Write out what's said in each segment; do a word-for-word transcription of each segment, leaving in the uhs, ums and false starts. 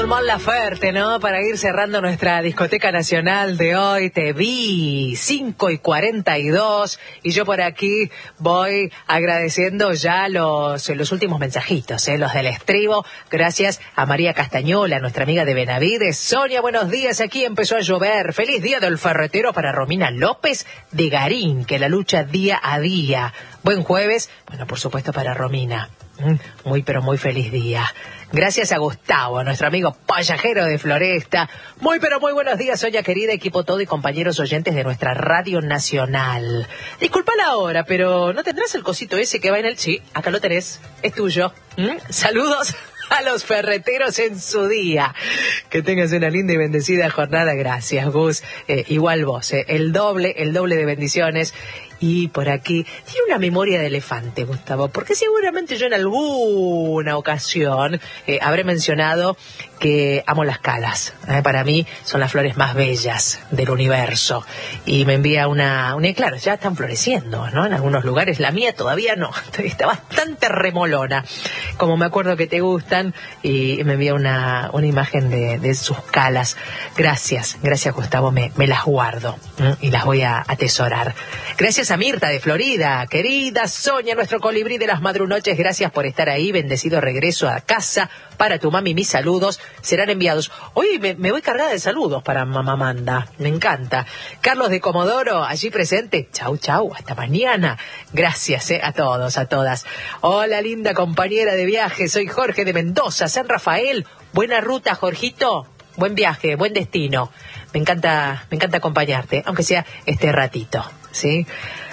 el Mon Laferte, ¿no? Para ir cerrando nuestra discoteca nacional de hoy. Te vi, cinco y cuarenta y dos, y yo por aquí voy agradeciendo ya los, los últimos mensajitos, ¿eh? Los del estribo. Gracias a María Castañola, nuestra amiga de Benavides. Sonia, buenos días, aquí empezó a llover. Feliz día del ferretero para Romina López de Garín, que la lucha día a día. Buen jueves, bueno, por supuesto para Romina. Muy, pero muy feliz día. Gracias a Gustavo, nuestro amigo payajero de Floresta. Muy, pero muy buenos días, Sonia querida, equipo todo y compañeros oyentes de nuestra Radio Nacional. Disculpa la hora, pero ¿no tendrás el cosito ese que va en el...? Sí, acá lo tenés, es tuyo. ¿Mm? Saludos a los ferreteros en su día. Que tengas una linda y bendecida jornada. Gracias, Gus. Eh, igual vos, eh, el doble, el doble de bendiciones. Y por aquí, tiene una memoria de elefante, Gustavo, porque seguramente yo en alguna ocasión eh, habré mencionado que amo las calas. Eh, para mí son las flores más bellas del universo. Y me envía una, una... Claro, ya están floreciendo, ¿no? En algunos lugares. La mía todavía no. Está bastante remolona, como me acuerdo que te gustan. Y me envía una, una imagen de, de sus calas. Gracias, gracias, Gustavo. Me, me las guardo, ¿eh? Y las voy a atesorar. Gracias a Mirta de Florida, querida Sonia, nuestro colibrí de las madrunoches, gracias por estar ahí, bendecido regreso a casa. Para tu mami, mis saludos serán enviados. Hoy me, me voy cargada de saludos para mamá Manda, me encanta. Carlos de Comodoro, allí presente, chau, chau, hasta mañana. Gracias eh, a todos, a todas. Hola, linda compañera de viaje, soy Jorge de Mendoza, San Rafael. Buena ruta, Jorgito, buen viaje, buen destino. Me encanta, me encanta acompañarte, aunque sea este ratito, ¿sí?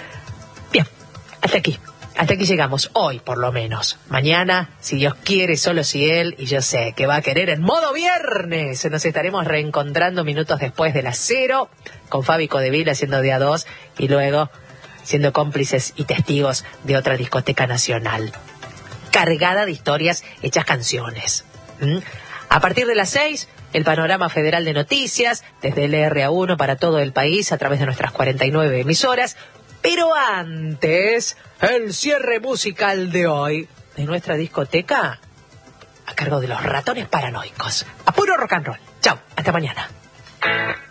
Bien, hasta aquí. Hasta aquí llegamos, hoy por lo menos. Mañana, si Dios quiere, solo si Él, y yo sé que va a querer en modo viernes, nos estaremos reencontrando minutos después de las cero, con Fabi Codeville haciendo día dos, y luego siendo cómplices y testigos de otra discoteca nacional, cargada de historias hechas canciones. ¿Mm? A partir de las seis, el panorama federal de noticias, desde el R A uno para todo el país, a través de nuestras cuarenta y nueve emisoras. Pero antes, el cierre musical de hoy de nuestra discoteca a cargo de los Ratones Paranoicos. A puro rock and roll. Chau, hasta mañana.